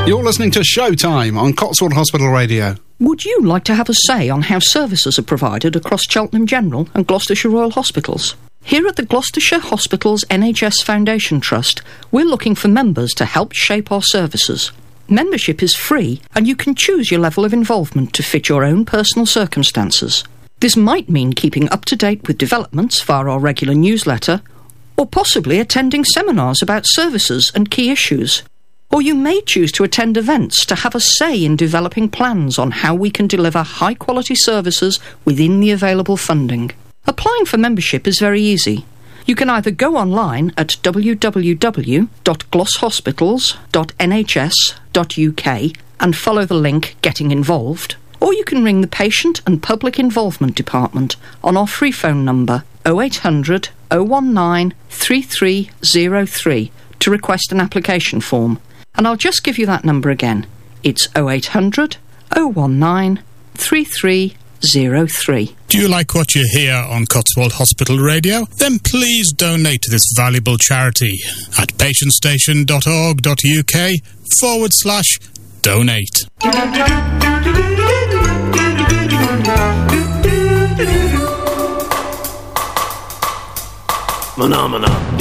You're listening to Showtime on Cotswold Hospital Radio. Would you like to have a say on how services are provided across Cheltenham General and Gloucestershire Royal Hospitals? Here at the Gloucestershire Hospitals NHS Foundation Trust, we're looking for members to help shape our services. Membership is free, and you can choose your level of involvement to fit your own personal circumstances. This might mean keeping up to date with developments via our regular newsletter, or possibly attending seminars about services and key issues. Or you may choose to attend events to have a say in developing plans on how we can deliver high-quality services within the available funding. Applying for membership is very easy. You can either go online at www.glosshospitals.nhs.uk and follow the link Getting Involved, or you can ring the Patient and Public Involvement Department on our free phone number 0800 019 3303 to request an application form. And I'll just give you that number again. It's 0800 019 3303. Do you like what you hear on Cotswold Hospital Radio? Then please donate to this valuable charity at patientstation.org.uk/donate. Phenomena.